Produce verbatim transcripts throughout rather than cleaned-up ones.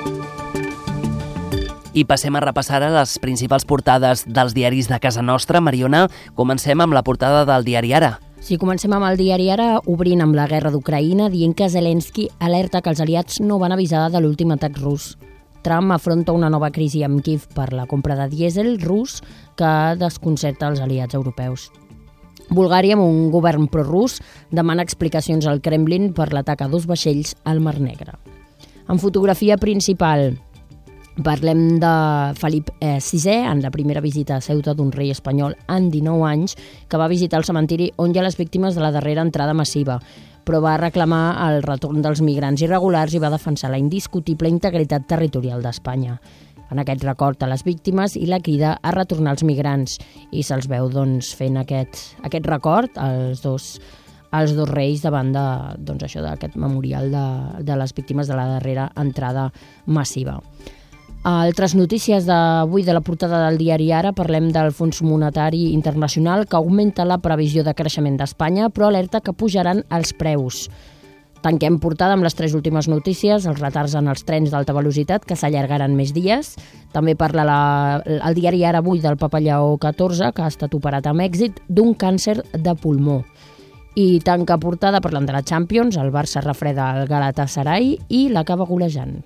I passem a repassar les principals portades dels diaris de casa nostra. Mariona, comencem amb la portada del diari Ara. Sí, comencem amb el diari Ara, obrint amb la guerra d'Ucraïna, dient que Zelensky alerta que els aliats no van avisar de l'últim atac rus. Trump afronta una nova crisi amb Kiev per la compra de dièsel rus que desconcerta els aliats europeus. Bulgària, amb un govern prorús, demana explicacions al Kremlin per l'atac a dos vaixells al Mar Negre. En fotografia principal, parlem de Felip sisè, en la primera visita a Ceuta d'un rei espanyol en dinou anys, que va visitar el cementiri on hi ha les víctimes de la darrera entrada massiva, però va reclamar el retorn dels migrants irregulars i va defensar la indiscutible integritat territorial d'Espanya. En aquest record a les víctimes i la crida a retornar els migrants, i se'ls veu doncs, fent aquest, aquest record als dos els dos reis davant de, doncs, això d'aquest memorial de, de les víctimes de la darrera entrada massiva. Altres notícies d'avui de la portada del diari Ara, parlem del Fons Monetari Internacional, que augmenta la previsió de creixement d'Espanya, però alerta que pujaran els preus. Tanquem portada amb les tres últimes notícies, els retards en els trens d'alta velocitat, que s'allargaran més dies. També parla la, el diari Ara avui del Papa Lleó catorze, que ha estat operat amb èxit d'un càncer de pulmó. I tanca portada parlant de la Champions, el Barça refreda el Galatasaray i l'acaba golejant.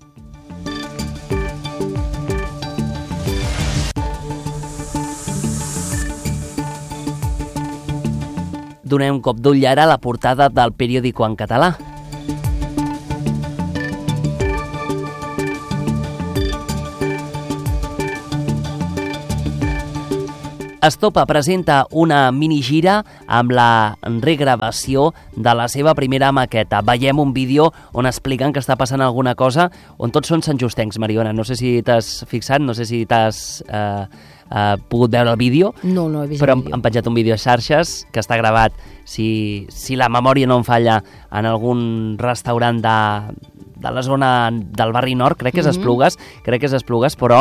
Donem un cop d'ull ara a la portada del periòdico en català. Estopa presenta una minigira amb la regravació de la seva primera maqueta. Veiem un vídeo on expliquen que està passant alguna cosa on tots són santjustencs, Mariona. No sé si t'has fixat, no sé si t'has eh, eh, pogut veure el vídeo. No, no he vist però el vídeo. han penjat un vídeo a xarxes que està gravat, si, si la memòria no em falla, en algun restaurant de... de la zona del barri nord, crec que és Esplugues, crec que és Esplugues, però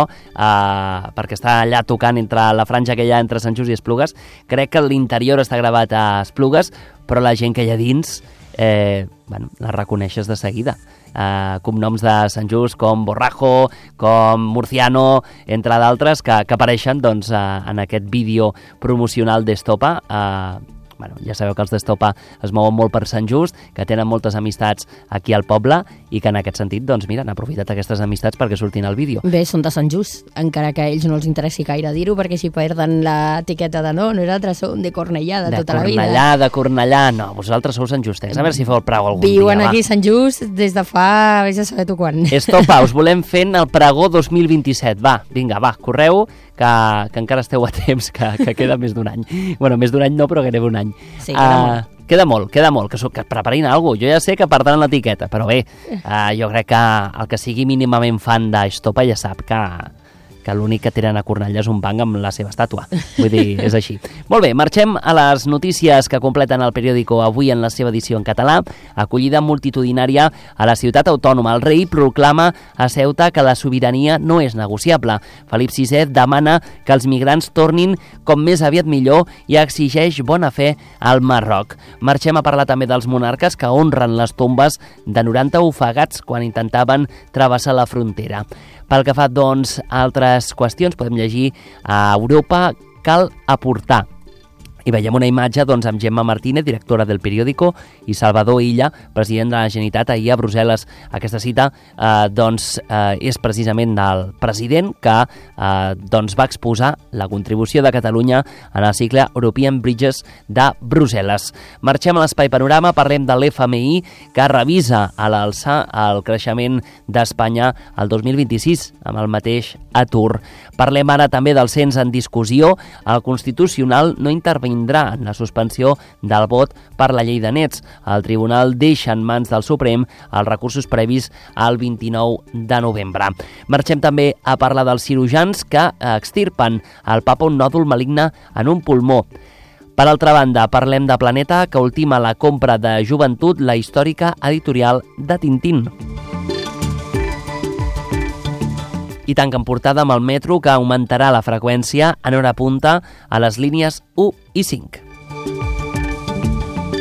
eh, perquè està allà tocant entre la franja que hi ha entre Sant Just i Esplugues, crec que l'interior està gravat a Esplugues, però la gent que hi ha dins, eh, bueno, la reconeixes de seguida. Eh, cognoms de Sant Just com Borrajo, com Murciano, entre d'altres, que, que apareixen doncs, eh, en aquest vídeo promocional d'Estopa. Eh, Bueno, ja sabeu que els d'Estopa es mouen molt per Sant Just, que tenen moltes amistats aquí al poble i que en aquest sentit, doncs mira, han aprofitat aquestes amistats perquè surtin al vídeo. Bé, són de Sant Just, encara que a ells no els interessi gaire dir-ho, perquè si perden l'etiqueta de no, nosaltres som de Cornellà de, de tota Cornellà, la vida. De Cornellà, no, vosaltres sou santjustens. A veure si feu el pregó algun Viuen dia, aquí va. Sant Just des de fa, vés a saber tu quan. Estopa, us volem fent el pregó dos mil vint-i-set. Va, vinga, va, correu, que, que encara esteu a temps, que, que queda més d'un any. Bueno, més d'un any no, però gairebé un any. Sí, queda uh, molt. Queda molt, queda molt, que, que preparin alguna cosa. Jo ja sé que perdran l'etiqueta, però bé, uh, jo crec que el que sigui mínimament fan d'Estopa ja sap que, que l'únic que tenen a Cornellà és un banc amb la seva estàtua. Vull dir, és així. Molt bé, marxem a les notícies que completen el periòdico avui en la seva edició en català. Acollida multitudinària a la ciutat autònoma. El rei proclama a Ceuta que la sobirania no és negociable. Felip sisè demana que els migrants tornin com més aviat millor i exigeix bona fe al Marroc. Marxem a parlar també dels monarques que honren les tombes de noranta ofegats quan intentaven travessar la frontera. Pel que fa, doncs, a altres qüestions, podem llegir a Europa cal aportar. I veiem una imatge doncs, amb Gemma Martínez, directora del periòdico, i Salvador Illa, president de la Generalitat, ahir a Brussel·les. Aquesta cita eh, doncs, eh, és precisament del president que eh, doncs, va exposar la contribució de Catalunya en el cicle European Bridges de Brussel·les. Marxem a l'Espai Panorama, parlem de l'F M I, que revisa a l'alça el creixement d'Espanya el dos mil vint-i-sis, amb el mateix atur. Parlem ara també del cens en discussió. El Constitucional no intervindrà en la suspensió del vot per la llei de nets. El Tribunal deixa en mans del Suprem els recursos previs al vint-i-nou de novembre. Marxem també a parlar dels cirurgians que extirpen al papa un nòdul maligne en un pulmó. Per altra banda, parlem de Planeta, que ultima la compra de Joventut, la històrica editorial de Tintín. I tanquen portada amb el metro, que augmentarà la freqüència en hora punta a les línies u i cinc.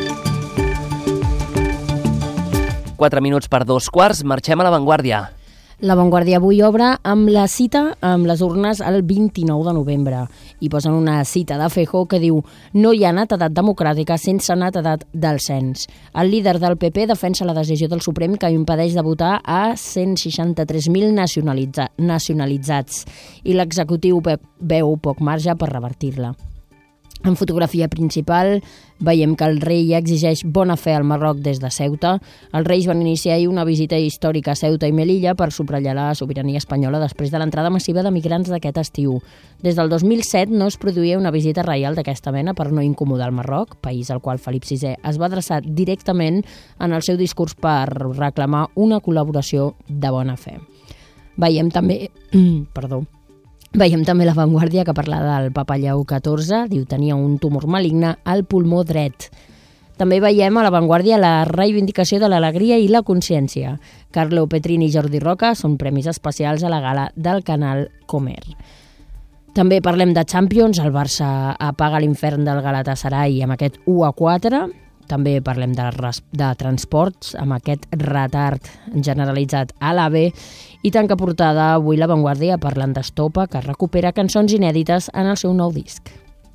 Quatre minuts per dos quarts, marxem a La Vanguardia. La Vanguardia avui obre amb la cita amb les urnes el vint-i-nou de novembre i posen una cita de Feijóo que diu «No hi ha netedat democràtica sense netedat del cens». El líder del P P defensa la decisió del Suprem que impedeix de votar a cent seixanta-tres mil nacionalitza- nacionalitzats i l'executiu veu poc marge per revertir-la. En fotografia principal veiem que el rei exigeix bona fe al Marroc des de Ceuta. Els reis van iniciar ahir una visita històrica a Ceuta i Melilla per subratllar la sobirania espanyola després de l'entrada massiva de migrants d'aquest estiu. Des del dos mil set no es produïa una visita reial d'aquesta mena per no incomodar el Marroc, país al qual Felip sisè es va adreçar directament en el seu discurs per reclamar una col·laboració de bona fe. Veiem també... perdó... Veiem també la Vanguardia que parla del papa Lleó catorze, diu tenia un tumor maligne al pulmó dret. També veiem a la Vanguardia la reivindicació de l'alegria i la consciència. Carlo Petrini i Jordi Roca són premis especials a la gala del canal Comer. També parlem de Champions, el Barça apaga l'infern del Galatasaray amb aquest u a quatre. També parlem de, de transports, amb aquest retard generalitzat a l'A V. I tanca portada avui la Vanguardia parlant d'Estopa, que recupera cançons inèdites en el seu nou disc.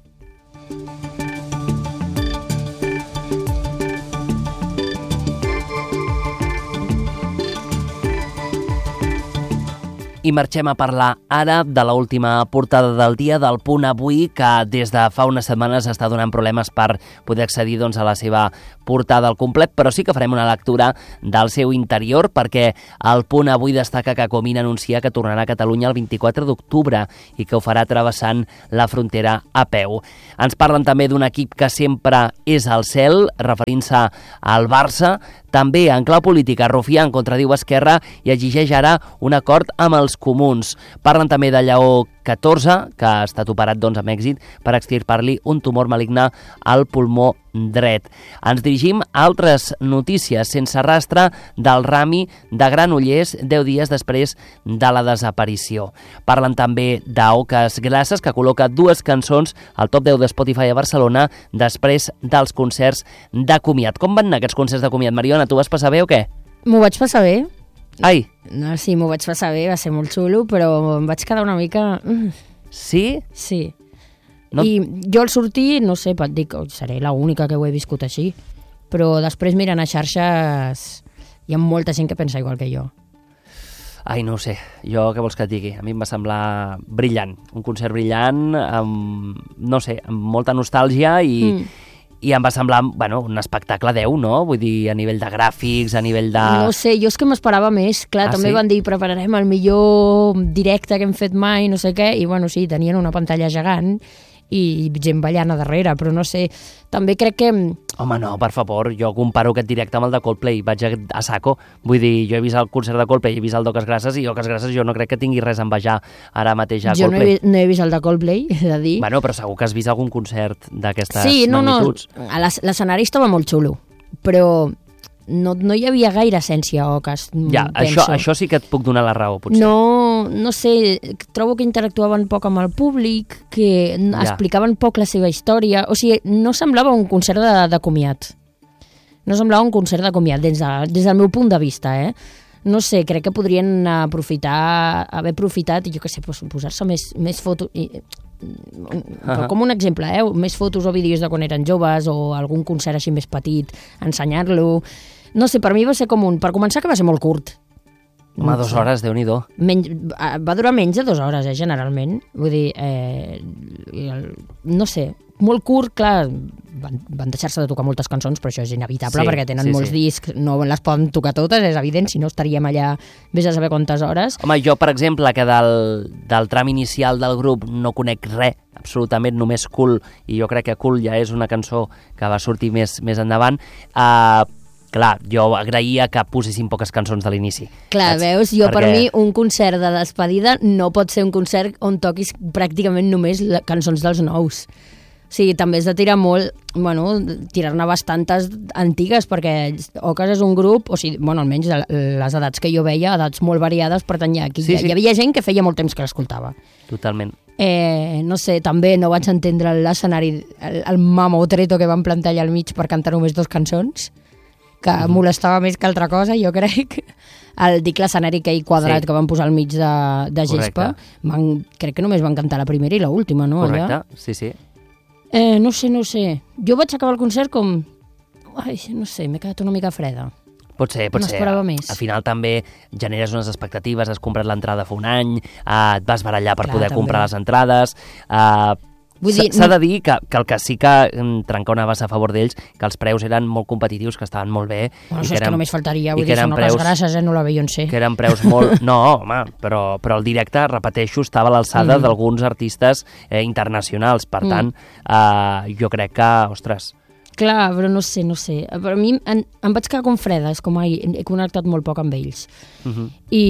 I marxem a parlar ara de l'última portada del dia del Punt Avui, que des de fa unes setmanes està donant problemes per poder accedir doncs, a la seva portada al complet, però sí que farem una lectura del seu interior, perquè el Punt Avui destaca que Comín anuncia que tornarà a Catalunya el vint-i-quatre d'octubre i que ho farà travessant la frontera a peu. Ens parlen també d'un equip que sempre és al cel, referint-se al Barça. També en clau política, Rufián contradiu Esquerra i exigeix ara un acord amb els comuns. Parlen també de Lleó catorze, que ha estat operat doncs, amb èxit per extirpar-li un tumor maligne al pulmó dret. Ens dirigim a altres notícies sense rastre del Rami de Granollers deu dies després de la desaparició. Parlen també d'Oques Glaces, que col·loca dues cançons al top deu de Spotify a Barcelona després dels concerts de comiat. Com van anar aquests concerts de comiat, Mariona? Tu vas passar bé o què? M'ho vaig passar bé. Ai! No, sí, m'ho vaig passar bé, va ser molt xulo, però em vaig quedar una mica... Sí? Sí. No... I jo al sortir, no sé, et dic, seré l'única que ho he viscut així, però després mirant a xarxes hi ha molta gent que pensa igual que jo. Ai, no ho sé, jo què vols que et digui? A mi em va semblar brillant, un concert brillant, amb, no sé, amb molta nostàlgia i... Mm. I em va semblar, bueno, un espectacle deu, no? Vull dir, a nivell de gràfics, a nivell de... No sé, jo és que m'esperava més. Clar, ah, també sí? Van dir, prepararem el millor directe que hem fet mai, no sé què, i bueno, sí, tenien una pantalla gegant i gent ballant a darrere, però no sé, també crec que... Home, no, per favor, jo comparo aquest directe amb el de Coldplay, vaig a, a saco, vull dir, jo he vist el concert de Coldplay, he vist el d'Oques Grasses, i Oques Grasses jo no crec que tingui res a envejar ara mateix a jo Coldplay. Jo no, no he vist el de Coldplay, he de dir. Bueno, però segur que has vist algun concert d'aquestes sí, no, magnituds. Sí, no, no, l'escenari estava molt xulo, però... No, no hi havia gaire essència a Oques, ja, penso. Això, això sí que et puc donar la raó, potser. No, no sé, trobo que interactuaven poc amb el públic, que ja. explicaven poc la seva història. O sigui, no semblava un concert de, de comiat. No semblava un concert de comiat, des, de, des del meu punt de vista, eh? No sé, crec que podrien aprofitar, haver aprofitat, jo què sé, posar-se més, més fotos... I, uh-huh. Com un exemple, eh? Més fotos o vídeos de quan eren joves o algun concert així més petit, ensenyar-lo... No sé, per mi va ser com un... Per començar, que va ser molt curt. Home, dues hores, Déu-n'hi-do. Menys, va durar menys de dues hores, eh, generalment. Vull dir, eh, no sé, molt curt, clar, van, van deixar-se de tocar moltes cançons, però això és inevitable, sí, perquè tenen sí, molts sí. discs, no les poden tocar totes, és evident, si no estaríem allà vés a saber quantes hores. Home, jo, per exemple, que del, del tram inicial del grup no conec res, absolutament, només Cool, i jo crec que Cool ja és una cançó que va sortir més, més endavant, eh, clar, jo agraïa que posessin poques cançons de l'inici. Clar, saps? Veus, jo Perquè... per mi un concert de despedida no pot ser un concert on toquis pràcticament només cançons dels nous. O sigui, també has de tirar molt, bueno, tirar-ne bastantes antigues, perquè Oques és un grup, o sigui, bueno, almenys les edats que jo veia, edats molt variades, per tant, ja, aquí, sí, ja, sí. hi havia gent que feia molt temps que l'escoltava. Totalment. Eh, no sé, també no vaig entendre l'escenari, el, el mamotreto que van plantar allà al mig per cantar només dues cançons, que molestava més que altra cosa, jo crec. el dic l'escenari aquell quadrat Sí. que van posar al mig de, de gespa, Correcte. van, crec que només van cantar la primera i l'última, no? Correcte, Allà? sí, sí. Eh, no sé, no sé. Jo vaig acabar el concert com... Ai, no sé, m'he quedat una mica freda. Pot ser, pot ser. M'esperava més. Al final també generes unes expectatives, has comprat l'entrada fa un any, eh, et vas barallar per Clar, poder també. comprar les entrades... Eh, Vull S'ha dir, s'ha no- de dir que, que el que sí que mm, trenca una bassa a favor d'ells, que els preus eren molt competitius, que estaven molt bé. Bueno, i això és que només faltaria, vull i que dir, eren són preus- hores grasses, eh? No la veien ser. que eren preus molt... No, home, però, però el directe, repeteixo, estava a l'alçada Mm. d'alguns artistes eh, internacionals. Per Mm. tant, eh, jo crec que, ostres, Clar, però no sé, no sé. Per mi em, em vaig quedar com freda, és com, ai, he connectat molt poc amb ells. uh -huh.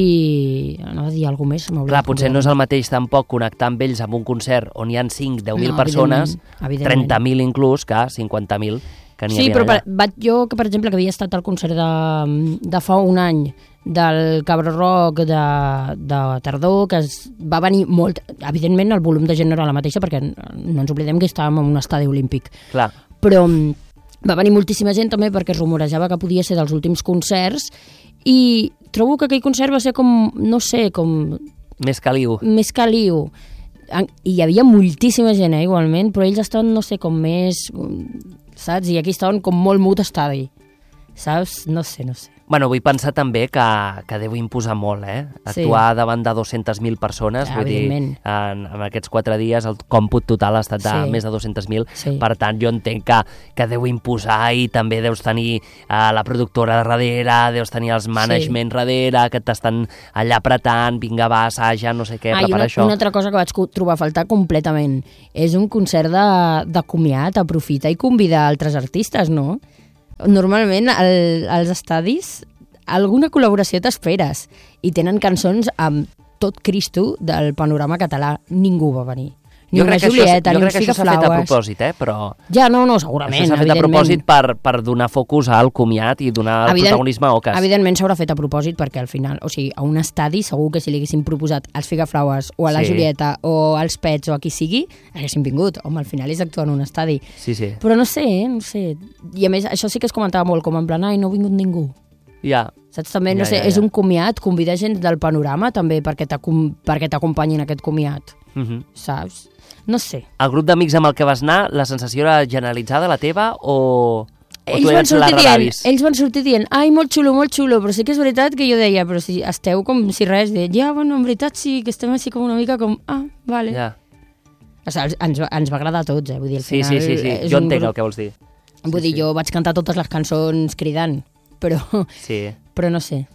I anava a dir alguna cosa més, m'hauria clar, potser no és el mateix tampoc connectar amb ells amb un concert on hi ha cinc, deu mil No, persones, evidentment, evidentment. trenta mil inclús, que cinquanta mil que n'hi Sí, havia però per, allà. vaig, jo, que per exemple, que havia estat al concert de, de fa un any del Cabra Rock de, de tardor, que es va venir molt... Evidentment, el volum de gent no era la mateixa, perquè no ens oblidem que estàvem en un estadi olímpic. Clar, Però mm, va venir moltíssima gent també perquè es rumorejava que podia ser dels últims concerts i trobo que aquell concert va ser com, no sé, com més caliu. més caliu. En- I hi havia moltíssima gent, eh, igualment, però ells estaven, no sé, com més... Saps? I aquí estaven com molt mut estadi. Saps? No sé, no sé. Bueno, vull pensar també que, que deu imposar molt, eh? Sí. Actuar davant de dues-centes mil persones, Ja, vull dir, evidentment. en, en aquests quatre dies el còmput total ha estat de Sí. més de dues-centes mil, Sí. per tant jo entenc que, que deu imposar i també deus tenir eh, la productora darrere, deus tenir els management darrere, que t'estan allà apretant, vinga va, assaja, no sé què, Ah, i prepara una, això. una altra cosa que vaig co- trobar a faltar completament. És un concert de, de comiat, aprofita i convida altres artistes, no? Normalment el, als estadis alguna col·laboració t'esperes i tenen cançons amb tot Cristo del panorama català. Ningú va venir. Ni jo una crec que això, Julieta, jo ni crec uns que això s'ha fet a Figaflaues. propòsit, eh? Però Ja, no, no, segurament, això s'ha fet a evidentment. propòsit per, per donar focus al comiat i donar el Evident- protagonisme a Ocas. Evidentment s'haurà fet a propòsit perquè al final, o sigui, a un estadi segur que si li haguessin proposat als Figaflaues o a la Sí. Julieta o als Pets o a qui sigui, haguessin vingut. Home, al final és actuar en un estadi. Sí, sí. Però no sé, eh? no sé. I a més, això sí que es comentava molt, com en plan, ai, no ha vingut ningú. Ja, Saps? També, no Ja, sé, ja, és ja. un comiat, convida gent del panorama també perquè t'acom- perquè t'acompanyin aquest comiat, uh -huh. saps? No sé. El grup d'amics amb el que vas anar, la sensació era generalitzada, la teva, o, o Ells tu van, eres la sortir dient, radavis? ells van sortir dient, ai, molt xulo, molt xulo, però sí que és veritat que jo deia, però si esteu com si res, de, ja, bueno, en veritat sí, que estem així com una mica com, ah, vale. Ja. O sigui, ens, ens va agradar a tots, eh? Vull dir, al Sí, final... sí, sí, sí. és Jo un entenc grup- el que vols dir. Vull Sí, dir, sí. jo vaig cantar totes les cançons cridant, però, Sí. però no sé.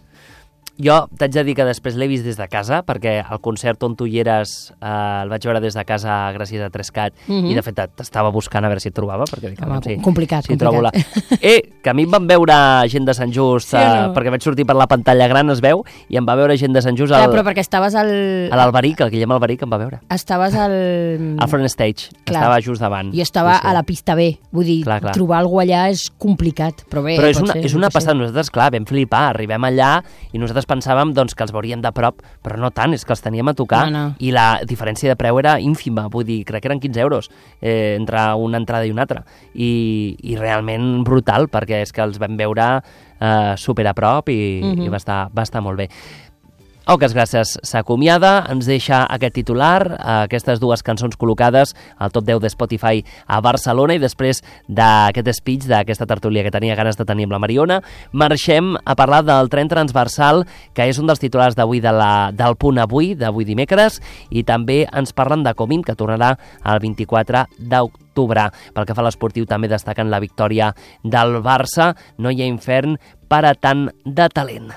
Jo t'haig de dir que després l'he vist des de casa, perquè el concert on tu hi eres eh, el vaig veure des de casa gràcies a Trescat, Mhm. i de fet t'estava buscant a veure si et trobava, perquè dic, Home, a veure si, complicat, si trobo la... complicat. Eh, que a mi em van veure gent de Sant Just, Sí o eh, no? perquè vaig sortir per la pantalla gran, es veu, i em va veure gent de Sant Just Clar, al, però perquè estaves al... a l'Alberic, el Guillem Alberic em va veure. Estaves al... Al front stage, Clar. estava just davant. Jo estava Sí, sí. a la pista B, vull dir, Clar, clar. trobar algú allà és complicat, però bé, Però és pot una, ser, és jo una què sé. passada. Nosaltres, clar, vam flipar. Arribem allà i nosaltres pensàvem doncs, que els veuríem de prop, però no tant, és que els teníem a tocar, No, no. i la diferència de preu era ínfima, vull dir, crec que eren quinze euros eh, entre una entrada i una altra. I, i realment brutal, perquè és que els vam veure eh, super a prop i, Mhm. i va, estar, va estar molt bé. Auques Grasses s'acomiada, ens deixa aquest titular, aquestes dues cançons col·locades al top deu de Spotify a Barcelona, i després d'aquest speech, d'aquesta tertúlia que tenia ganes de tenir amb la Mariona, marxem a parlar del tren transversal, que és un dels titulars d'avui de la, del Punt Avui, d'avui dimecres, i també ens parlen de Comín, que tornarà el vint-i-quatre d'octubre. Pel que fa a l'esportiu, també destaquen la victòria del Barça. No hi ha infern per a tant de talent.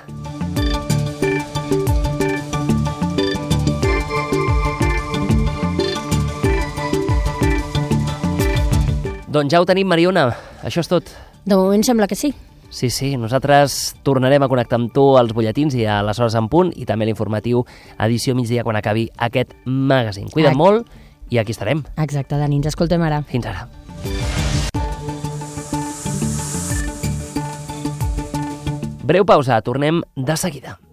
Doncs ja ho tenim, Mariona. Això és tot. De moment sembla que sí. Sí, sí, nosaltres tornarem a connectar amb tu als butlletins i a les hores en punt, i també l'informatiu edició migdia quan acabi aquest magazine. Cuida't Ac- molt i aquí estarem. Exacte, Dani, ens escoltem ara. Fins ara. Breu pausa, tornem de seguida.